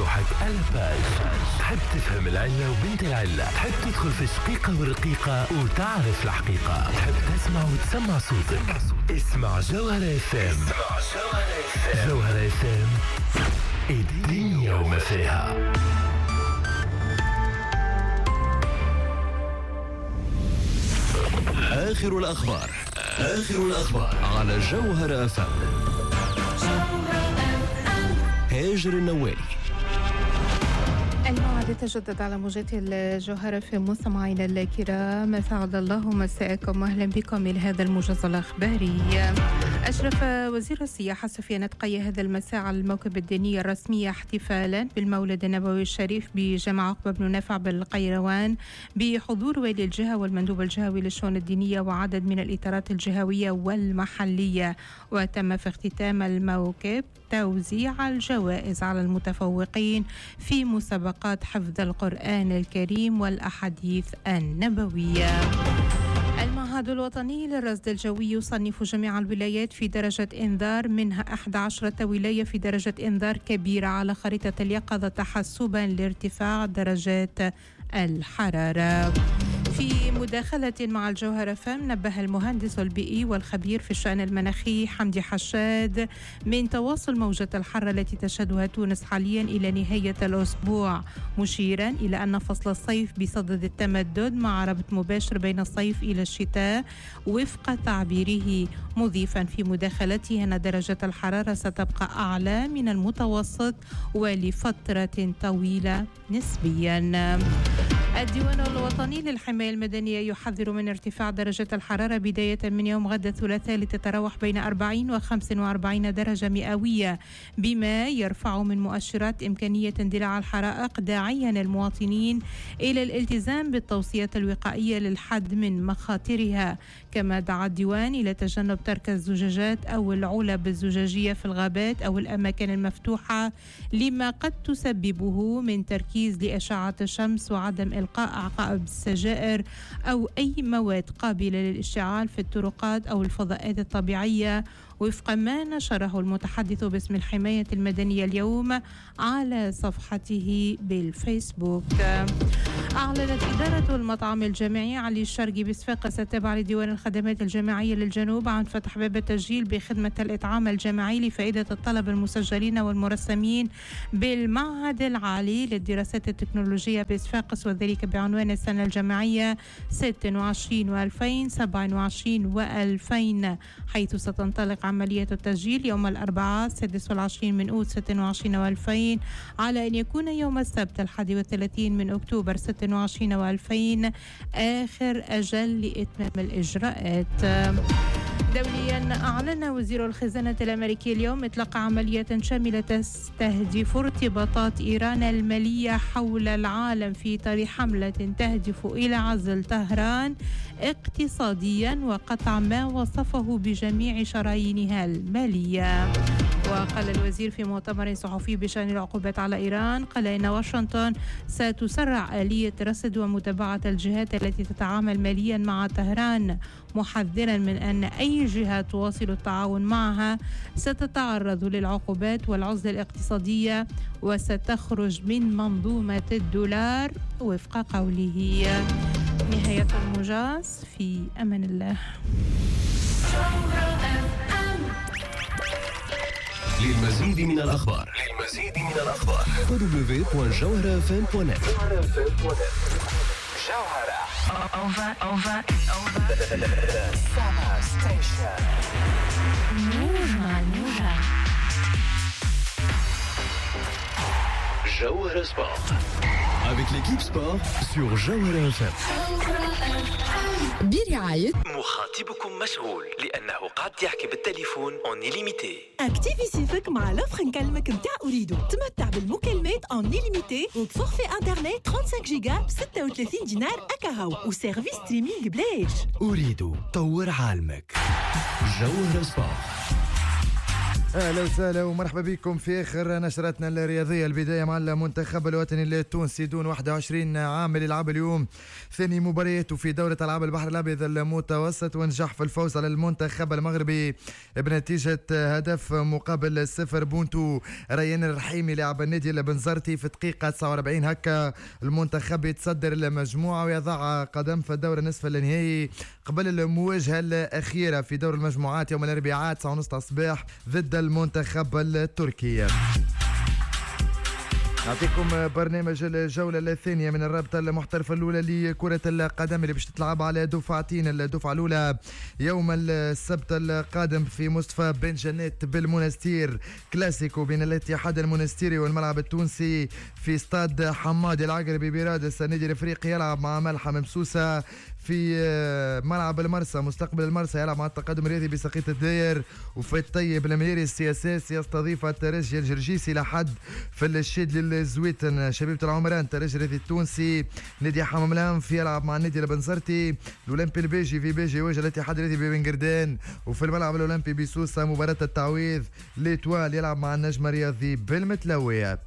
روحك ألفاج. تحب تفهم العلة وبنت العلة، تحب تدخل في شقيقة والرقيقة وتعرف الحقيقة، تحب تسمع وتسمع صوتك. اسمع جوهرة FM. جوهرة FM، الدنيا وما فيها. آخر الأخبار على جوهرة FM. هاجر النوالي. الموعد تجدد على موجات الجوهرة في مستمعينا الكرام، سعد الله مساءكم واهلا بكم الى هذا الموجز الاخباري. اشرف وزير السياحه سفيان التقي هذا المساء على الموكب الديني الرسمي احتفالا بالمولد النبوي الشريف بجامع عقبه بن نافع بالقيروان بحضور والي الجهه والمندوب الجهوي للشؤون الدينيه وعدد من الاطارات الجهويه والمحليه. وتم في اختتام الموكب توزيع الجوائز على المتفوقين في مسابقات حفظ القرآن الكريم والأحاديث النبوية. المعهد الوطني للرصد الجوي يصنف جميع الولايات في درجة إنذار، منها 11 ولاية في درجة إنذار كبيرة على خريطة اليقظة تحسبا لارتفاع درجات الحرارة. في مداخلة مع الجوهرة فم نبه المهندس البيئي والخبير في الشأن المناخي حمدي حشاد من تواصل موجة الحر التي تشهدها تونس حاليا إلى نهاية الأسبوع، مشيرا إلى أن فصل الصيف بصدد التمدد مع ربط مباشر بين الصيف إلى الشتاء وفق تعبيره، مضيفا في مداخلته أن درجة الحرارة ستبقى أعلى من المتوسط ولفترة طويلة نسبيا. الديوان الوطني للحماية المدنية يحذر من ارتفاع درجة الحرارة بداية من يوم غد الثلاثاء لتتراوح بين 40 و 45 درجة مئوية، بما يرفع من مؤشرات إمكانية اندلاع الحرائق، داعيا المواطنين إلى الالتزام بالتوصيات الوقائية للحد من مخاطرها. كما دعا الديوان إلى تجنب ترك الزجاجات أو العلب الزجاجية في الغابات أو الأماكن المفتوحة لما قد تسببه من تركيز لأشعة الشمس وعدم إلقاء عقائب السجائر أو أي مواد قابلة للاشتعال في الطرقات أو الفضاءات الطبيعية، وفق ما نشره المتحدث باسم الحماية المدنية اليوم على صفحته بالفيسبوك. أعلنت إدارة المطعم الجامعي علي الشرقي بصفاقس التابع لديوان الخدمات الجامعية للجنوب عن فتح باب التسجيل بخدمة الإطعام الجامعي لفائدة الطلبة المسجلين والمرسمين بالمعهد العالي للدراسات التكنولوجية بصفاقس، وذلك بعنوان السنة الجامعية 26 و2000 27 و2000، حيث ستنطلق عملية التسجيل يوم الأربعاء 26 من أوت 26 و2000 على أن يكون يوم السبت 31 من أكتوبر 26 و2000 آخر أجل لإتمام الإجراءات. دوليا، أعلن وزير الخزانة الأمريكي اليوم إطلاق عملية شاملة تستهدف ارتباطات إيران المالية حول العالم في إطار حملة تهدف إلى عزل طهران اقتصاديا وقطع ما وصفه بجميع شرايينها المالية. وقال الوزير في مؤتمر صحفي بشأن العقوبات على إيران، قال إن واشنطن ستسرع آلية رصد ومتابعة الجهات التي تتعامل ماليا مع طهران، محذرا من أن أي جهة تواصل التعاون معها ستتعرض للعقوبات والعزلة الاقتصادية وستخرج من منظومة الدولار، وفق قوله. نهاية الموجز، في أمان الله. للمزيد من الأخبار www.jawharafm.net. Jawhara. Over. Summer Station. Noura. Jawhara Sport. Avec l'équipe sport sur Jawhara FM. برعاية مخاطبكم مشغول لأنه قاعد يحكي بالتليفون اون إليميتي. اكتيفي سيفك مع لوفر نكلمك متاع أريدو. تمتع بالمكالمات اون إليميتي وبفورفي انترنت 35 جيجا ب 36 دينار أكاهو وسيرفيس ستريمينج بلاش. أريدو طور عالمك. جوهرة سبورت. اهلا وسهلا ومرحبا بكم في اخر نشرتنا الرياضيه. البدايه مع المنتخب الوطني التونسي دون 21 عام يلعب اليوم ثاني مبارياته في دوره العاب البحر الابيض المتوسط، ونجح في الفوز على المنتخب المغربي بنتيجه هدف مقابل 0. بونتو ريان الرحيمي لاعب النادي البنزرتي في دقيقه 49. هكا المنتخب يتصدر المجموعه ويضع قدم في الدور نصف النهائي قبل المواجهه الاخيره في دور المجموعات يوم الاربعاء 9:30 الصباح ضد المنتخب التركي. نعطيكم برنامج الجولة الثانية من الرابطة المحترفة الأولى لكرة القدم اللي باش تتلعب على دفعتين. الدفعة الأولى يوم السبت القادم في مصطفى بن جنات بالمنستير، كلاسيكو بين الاتحاد المنستيري والملعب التونسي في استاد حمادي العقربي برادس. النادي الافريقي يلعب مع ملحم مسوسة في ملعب المرسى. مستقبل المرسى يلعب مع التقدم الرياضي بسقية الداير، وفي الطيب الميري السياساس يستضيف الترجي الجرجيسي لحد في الشيد للزويتن. شبيبة العمران الترجي الرياضي التونسي. نادي حمام الانف يلعب مع النادي البنزرتي. الاولمبي البيجي في بيجي يواجه الاتحاد الرياضي ببنقردان، وفي الملعب الاولمبي بسوسه مباراة التعويض. ليتوال يلعب مع النجم الرياضي بالمتلوية.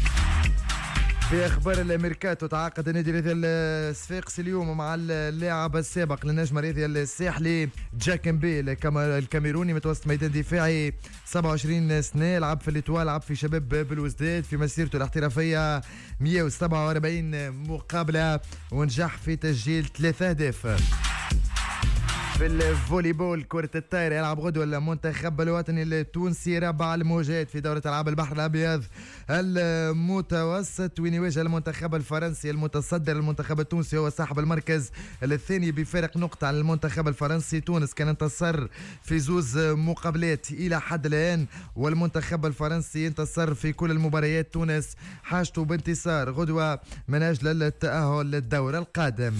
في اخبار الميركاتو تعاقد النادي الرياضي الصفاقسي اليوم مع اللاعب السابق للنجم الرياضي الساحلي جاكمبي الكاميروني، متوسط ميدان دفاعي 27 سنه، لعب في الاتوال، لعب في شباب بلوزداد. في مسيرته الاحترافيه 147 مقابله ونجح في تسجيل 3 أهداف. في الفوليبول كرة الطايرة يلعب غدوة المنتخب الوطني التونسي رابع المواجهات في دورة ألعاب البحر الأبيض المتوسط، وين يواجه المنتخب الفرنسي المتصدر. المنتخب التونسي هو صاحب المركز الثاني بفارق نقطة عن المنتخب الفرنسي. تونس كان انتصر في 2 مقابلات إلى حد الآن، والمنتخب الفرنسي انتصر في كل المباريات. تونس حاجته بانتصار غدوة من أجل التأهل للدور القادم.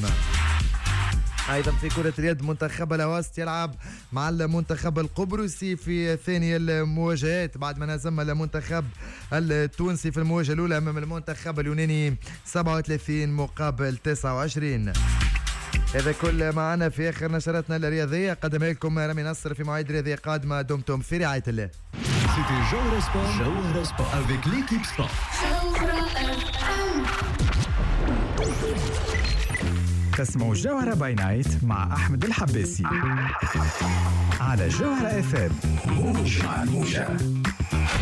ايضا في كرة اليد منتخب الوسط يلعب مع المنتخب القبرصي في ثاني المواجهات بعد ما هزم المنتخب التونسي في المواجهة الأولى أمام المنتخب اليوناني 37 مقابل 29. هذا كل معنا في آخر نشراتنا الرياضية. قدمها لكم رامي نصر في مواعيد رياضية قادمة. دمتم في رعاية الله. C'était Jawhara Sport. Jawhara Sport avec l'équipe Sport. تسمعوا جوهرة باي نايت مع أحمد الحباسي على جوهرة FM. موجة